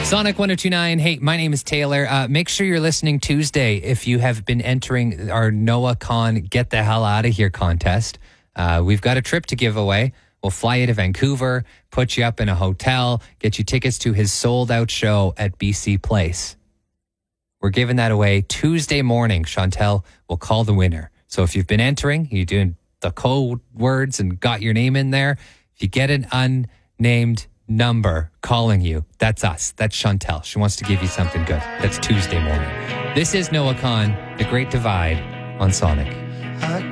Sonic 102.9. Hey, my name is Taylor. Make sure you're listening Tuesday if you have been entering our Noah Khan Get the Hell Out of Here contest. We've got a trip to give away. We'll fly you to Vancouver, put you up in a hotel, get you tickets to his sold-out show at BC Place. We're giving that away Tuesday morning. Chantel will call the winner. So if you've been entering, you're doing the code words and got your name in there. If you get an unnamed number calling you, that's us. That's Chantel. She wants to give you something good. That's Tuesday morning. This is Noah Khan, The Great Divide on Sonic.